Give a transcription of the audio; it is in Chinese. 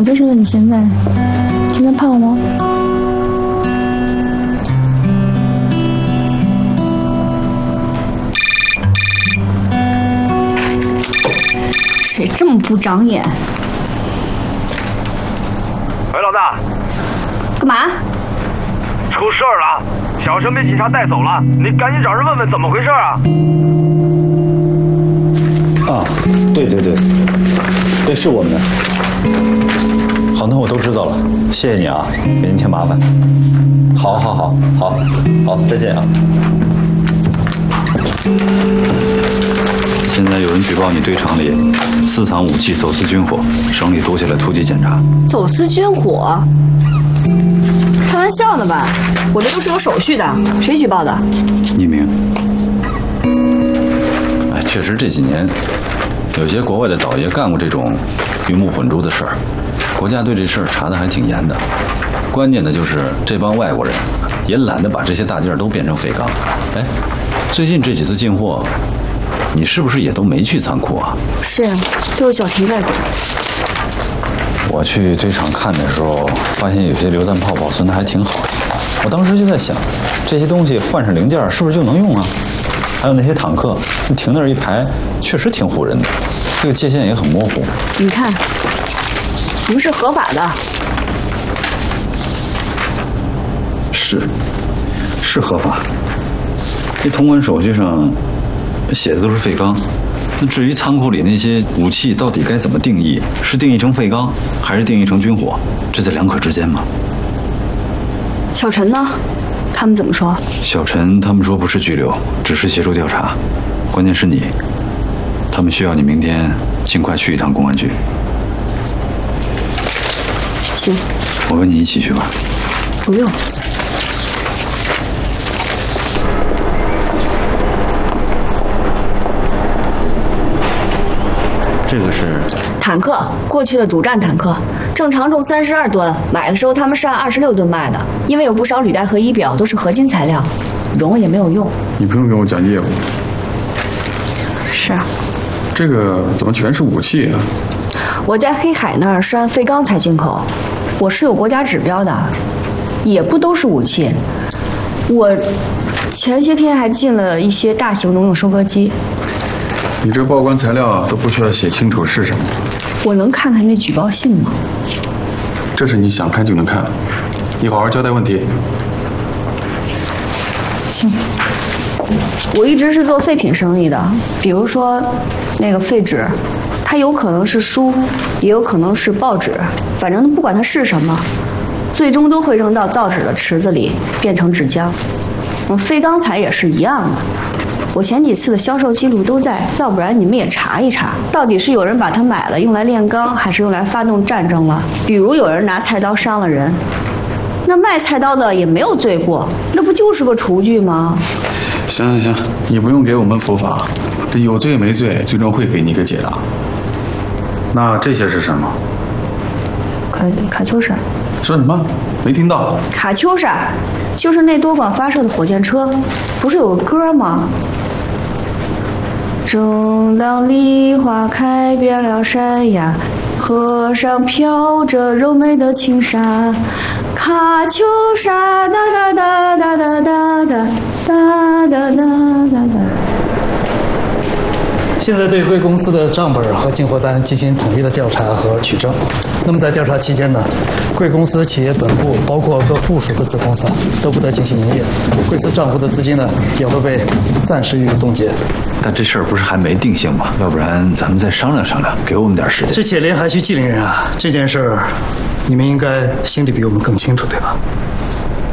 就是问你现在胖吗？谁这么不长眼？ 喂，老大， 干嘛？ 出事儿了，小生被警察带走了，你赶紧找人问问怎么回事啊！ 啊，对，是我们的。好，那我都知道了，谢谢你啊，给您添麻烦。好，再见啊。现在有人举报你堆场里私藏武器、走私军火，省里多下了突击检查。 走私军火？开玩笑呢吧？我这都是有手续的，谁举报的？ 匿名。哎，确实这几年有些国外的倒爷干过这种鱼目混珠的事儿，国家对这事儿查得还挺严的。关键的就是这帮外国人也懒得把这些大件都变成废钢。哎，最近这几次进货，你是不是也都没去仓库啊？ 是，都是小婷在管。 我去堆场看的时候，发现有些榴弹炮保存的还挺好的。我当时就在想，这些东西换上零件是不是就能用啊？还有那些坦克，停那儿一排，确实挺唬人的。这个界限也很模糊。 你看，我们是合法的。 是合法。这通关手续上写的都是废钢。那至于仓库里那些武器到底该怎么定义？是定义成废钢，还是定义成军火？这在两可之间吗？ 小陈呢？他们怎么说？ 小陈他们说不是拘留，只是协助调查。关键是你，他们需要你明天尽快去一趟公安局。 行， 我跟你一起去吧。 不用。 这个是坦克，过去的主战坦克，正常重32吨，买的时候他们是按26吨卖的，因为有不少履带和仪表都是合金材料，融了也没有用。 你不用跟我讲业务。 是啊。 这个怎么全是武器啊？ 我在黑海那儿是按废钢才进口，我是有国家指标的，也不都是武器。我前些天还进了一些大型农用收割机。 你这报关材料都不需要写清楚是什么？ 我能看看那举报信吗？ 这是你想看就能看，你好好交代问题。 行，我一直是做废品生意的，比如说那个废纸，它有可能是书，也有可能是报纸，反正不管它是什么，最终都会扔到造纸的池子里，变成纸浆。废钢材也是一样的。我前几次的销售记录都在，要不然你们也查一查，到底是有人把它买了用来炼钢，还是用来发动战争了？比如有人拿菜刀伤了人，那卖菜刀的也没有罪过，那不就是个厨具吗？ 行，你不用给我们伏法，这有罪没罪，最终会给你一个解答。那这些是什么？ 卡秋莎。 说什么？没听到。 卡秋莎，就是那多管发射的火箭车，不是有个歌吗？正当梨花开遍了山崖，河上飘着柔美的轻纱，卡秋莎哒哒哒哒哒哒哒哒哒哒哒。 现在对贵公司的账本和进货单进行统一的调查和取证。那么在调查期间呢，贵公司企业本部包括各附属的子公司都不得进行营业，贵司账户的资金呢也会被暂时予以冻结。 但这事儿不是还没定性吗？要不然咱们再商量商量，给我们点时间。 这且连还需纪凌人啊，这件事儿你们应该心里比我们更清楚，对吧？